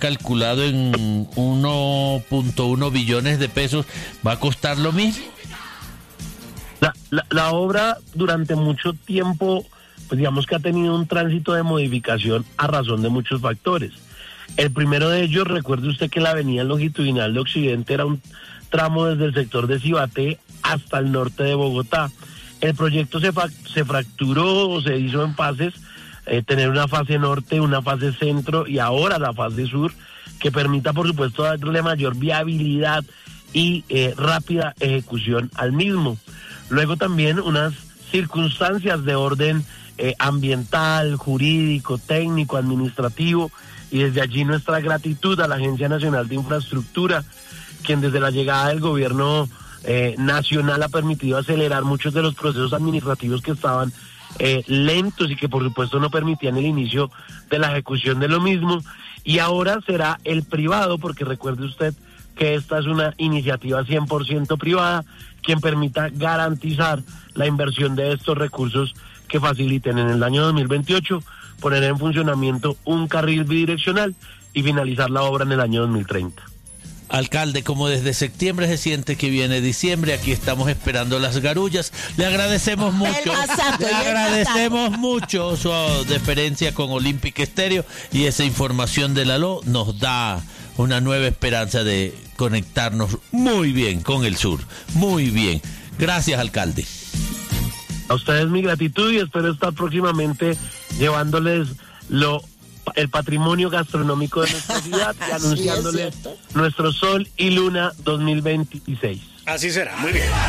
calculado en 1.1 billones de pesos, ¿va a costar lo mismo? La obra durante mucho tiempo, pues digamos que ha tenido un tránsito de modificación a razón de muchos factores. El primero de ellos, recuerde usted que la avenida longitudinal de Occidente era un tramo desde el sector de Cibaté hasta el norte de Bogotá. El proyecto se fracturó o se hizo en fases, tener una fase norte, una fase centro y ahora la fase sur, que permita por supuesto darle mayor viabilidad y rápida ejecución al mismo. Luego también unas circunstancias de orden ambiental, jurídico, técnico, administrativo, y desde allí nuestra gratitud a la Agencia Nacional de Infraestructura, quien desde la llegada del gobierno nacional ha permitido acelerar muchos de los procesos administrativos que estaban lentos y que por supuesto no permitían el inicio de la ejecución de lo mismo. Y ahora será el privado, porque recuerde usted que esta es una iniciativa 100% privada, quien permita garantizar la inversión de estos recursos que faciliten en el año 2028 poner en funcionamiento un carril bidireccional y finalizar la obra en el año 2030. Alcalde, como desde septiembre se siente que viene diciembre, aquí estamos esperando las garullas. Le agradecemos mucho. Le agradecemos mucho su deferencia con Olympic Estéreo, y esa información de la LO nos da una nueva esperanza de conectarnos muy bien con el sur. Muy bien. Gracias, alcalde. A ustedes mi gratitud y espero estar próximamente llevándoles el patrimonio gastronómico de nuestra ciudad y anunciándoles nuestro Sol y Luna 2026. Así será, muy bien.